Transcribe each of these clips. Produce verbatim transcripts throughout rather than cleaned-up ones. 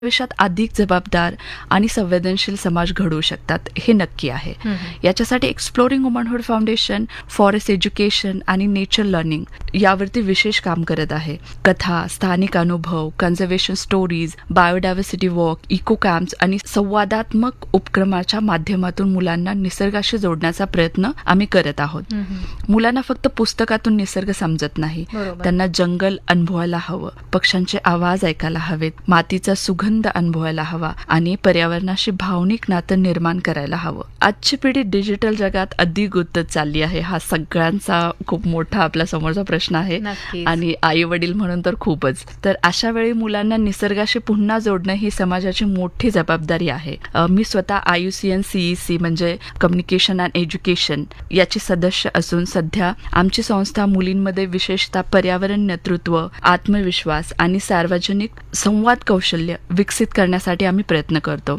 भविष्यात अधिक जबाबदार आणि संवेदनशील समाज घडवू शकतात हे नक्की आहे. याच्यासाठी exploring womanhood foundation forest education आणि नेचर लर्निंग यावरती विशेष काम करत आहे. कथा, स्थानिक अनुभव, conservation stories, biodiversity walk, eco camps आणि संवादात्मक उपक्रमाच्या माध्यमातून मुलांना निसर्गाशी जोडण्याचा प्रयत्न आम्ही करत आहोत. मुलांना फक्त पुस्तकातून निसर्ग समजत नाही, त्यांना जंगल अनुभवायला हवं, पक्ष्यांचे आवाज ऐकायला हवेत, मातीचा सुगंध अनुभवायला हवा आणि पर्यावरणाशी भावनिक नातं निर्माण करायला हवं. आजची पिढी डिजिटल जगात अधिक गुंतत चालली आहे. हा सगळ्यांचा खूप मोठा आपल्या समोरचा प्रश्न आहे आणि आई वडील म्हणून तर खूपच. तर अशा वेळी मुलांना निसर्गाशी पुन्हा जोडणं ही समाजाची मोठी जबाबदारी आहे. मी स्वतः आयुसीएन सीईसी म्हणजे कम्युनिकेशन अँड एज्युकेशन याची सदस्य असून सध्या आमची संस्था मुलींमध्ये विशेषतः पर्यावरण नेतृत्व, आत्मविश्वास आणि सार्वजनिक संवाद कौशल्य विकसित करण्यासाठी आम्ही प्रयत्न करतो.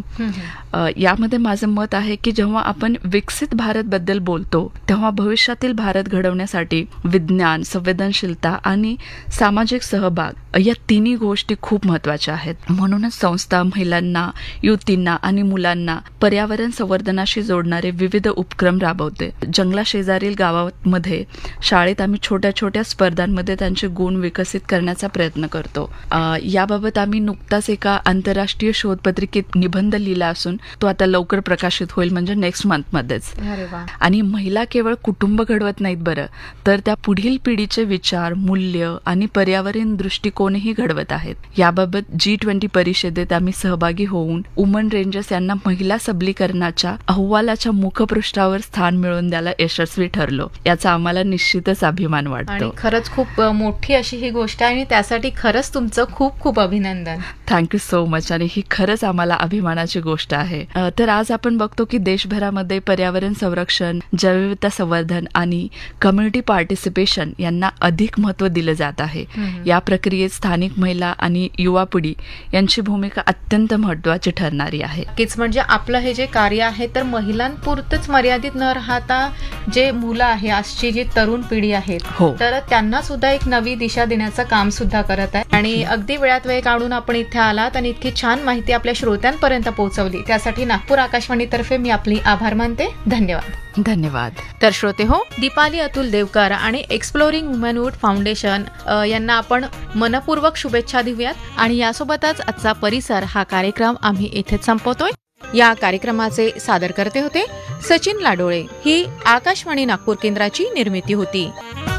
यामध्ये माझं मत आहे की जेव्हा आपण विकसित भारत बद्दल बोलतो तेव्हा भविष्यातील भारत घडवण्यासाठी विज्ञान, संवेदनशीलता आणि सामाजिक सहभाग या तिन्ही गोष्टी खूप महत्वाच्या आहेत. म्हणूनच संस्था महिलांना, युवतींना आणि मुलांना पर्यावरण संवर्धनाशी जोडणारे विविध उपक्रम राबवते. जंगला शेजारील गावामध्ये शाळेत आम्ही छोट्या छोट्या स्पर्धांमध्ये त्यांचे गुण विकसित करण्याचा प्रयत्न करतो. याबाबत आम्ही नुकताच एका आंतरराष्ट्रीय शोधपत्रिकेत निबंध लिहिला असून तो आता लवकर प्रकाशित होईल, म्हणजे नेक्स्ट मंथ मध्येच. आणि महिला केवळ कुटुंब घडवत नाहीत बरं, तर त्या पुढील पिढीचे विचार, मूल्य आणि पर्यावरण दृष्टिकोनही घडवत आहेत. याबाबत जी ट्वेंटी परिषदेत आम्ही सहभागी होऊन वुमन रेंजर्स यांना महिला सबलीकरणाच्या अहवालाच्या मुखपृष्ठावर स्थान मिळवून द्यायला यशस्वी ठरलो. याचा आम्हाला निश्चितच अभिमान वाटतो. आणि खरंच खूप मोठी अशी ही गोष्ट आहे आणि त्यासाठी खरंच तुमचं खूप खूप अभिनंदन. Thank you so much. आणि ही खरंच आम्हाला अभिमानाची गोष्ट आहे. तर आज आपण बघतो की देशभरामध्ये पर्यावरण संरक्षण, जैवविविधता संवर्धन आणि कम्युनिटी पार्टिसिपेशन यांना अधिक महत्त्व दिलं जात आहे. या प्रक्रियेत स्थानिक महिला आणि युवा पिढी यांची भूमिका अत्यंत महत्त्वाची ठरणारी आहे. नक्कीच. म्हणजे आपलं हे जे कार्य आहे तर महिलांपुरतच मर्यादित न राहता जे मुलं आहे, आजची जी तरुण पिढी आहे तर त्यांना सुद्धा एक नवी दिशा देण्याचं काम सुद्धा करत आहे. आणि अगदी वेळात वेळ काढून आपण इथे आलात आणि इतकी छान माहिती आपल्या श्रोत्यांपर्यंत पोहोचवली त्यासाठी नागपूर आकाशवाणीतर्फे मी आपली आभार मानते. धन्यवाद. धन्यवाद. तर श्रोते हो, दीपाली अतुल देवकर आणि एक्सप्लोरिंग वुमनहुड फाउंडेशन यांना आपण मनपूर्वक शुभेच्छा देऊयात. आणि यासोबतच आजचा परिसर हा कार्यक्रम आम्ही इथेच संपवतोय. या कार्यक्रमाचे सादरकर्ते होते सचिन लाडोळे. ही आकाशवाणी नागपूर केंद्राची निर्मिती होती.